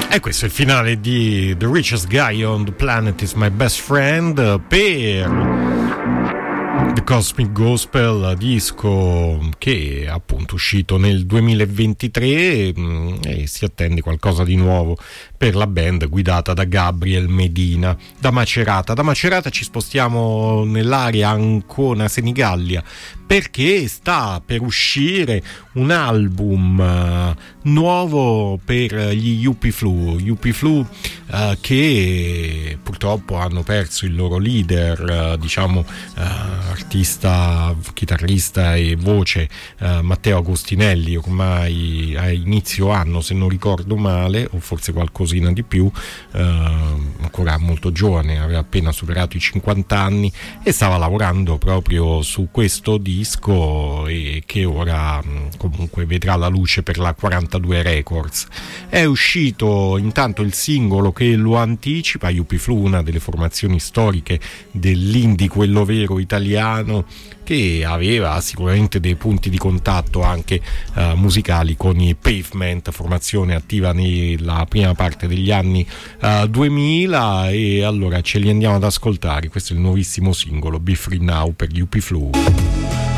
E questo è il finale di The Richest Guy on the Planet is My Best Friend per The Cosmic Gospel, disco che è appunto uscito nel 2023 e si attende qualcosa di nuovo per la band guidata da Gabriel Medina. Da Macerata ci spostiamo nell'area Ancona-Senigallia, perché sta per uscire un album nuovo per gli UP Flu, che purtroppo hanno perso il loro leader, artista, chitarrista e voce, Matteo Agostinelli, ormai a inizio anno, se non ricordo male, o forse qualcosina di più, ancora molto giovane, aveva appena superato i 50 anni e stava lavorando proprio su questo disco, e che ora comunque vedrà la luce per la 42 Records. È uscito intanto il singolo che lo anticipa. UP Flu, una delle formazioni storiche dell'indie, quello vero italiano, che aveva sicuramente dei punti di contatto anche musicali con i Pavement, formazione attiva nella prima parte degli anni 2000, e allora ce li andiamo ad ascoltare. Questo è il nuovissimo singolo Be Free Now per UP Flu.